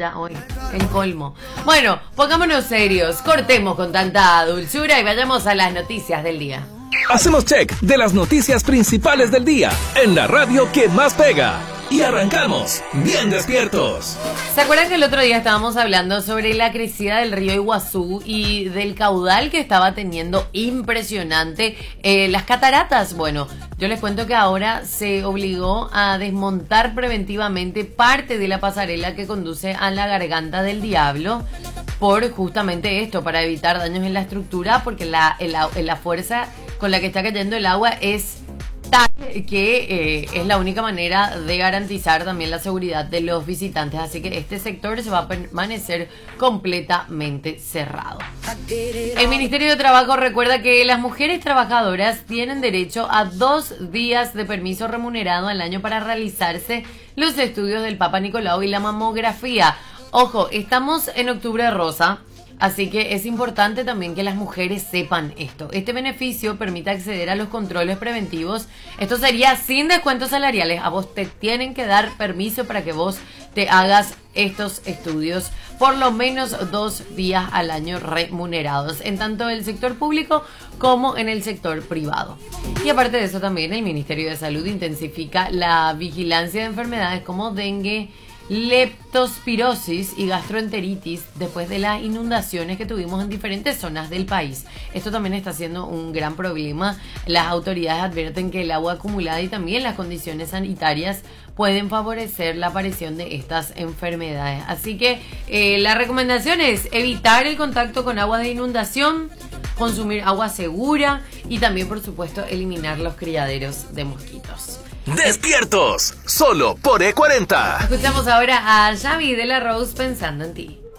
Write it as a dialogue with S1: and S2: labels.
S1: ya hoy, el colmo. Bueno, pongámonos serios, cortemos con tanta dulzura y vayamos a las noticias del día.
S2: Hacemos check de las noticias principales del día en la radio que más pega. Y arrancamos bien despiertos.
S1: ¿Se acuerdan que el otro día estábamos hablando sobre la crecida del río Iguazú y del caudal que estaba teniendo impresionante las cataratas? Bueno, yo les cuento que ahora se obligó a desmontar preventivamente parte de la pasarela que conduce a la Garganta del Diablo por justamente esto, para evitar daños en la estructura, porque la fuerza con la que está cayendo el agua es tal que es la única manera de garantizar también la seguridad de los visitantes, así que este sector se va a permanecer completamente cerrado. El Ministerio de Trabajo recuerda que las mujeres trabajadoras tienen derecho a 2 días de permiso remunerado al año para realizarse los estudios del Papa Nicolau y la mamografía. Ojo, estamos en octubre rosa. Así que es importante también que las mujeres sepan esto. Este beneficio permite acceder a los controles preventivos. Esto sería sin descuentos salariales. A vos te tienen que dar permiso para que vos te hagas estos estudios por lo menos 2 días al año remunerados, en tanto el sector público como en el sector privado. Y aparte de eso también el Ministerio de Salud intensifica la vigilancia de enfermedades como dengue, leptospirosis y gastroenteritis después de las inundaciones que tuvimos en diferentes zonas del país. Esto también está siendo un gran problema. Las autoridades advierten que el agua acumulada y también las condiciones sanitarias pueden favorecer la aparición de estas enfermedades. Así que la recomendación es evitar el contacto con agua de inundación, consumir agua segura y también, por supuesto, eliminar los criaderos de mosquitos.
S2: Despiertos, solo por E40.
S1: Escuchamos ahora a Xavi de la Rose, Pensando en Ti.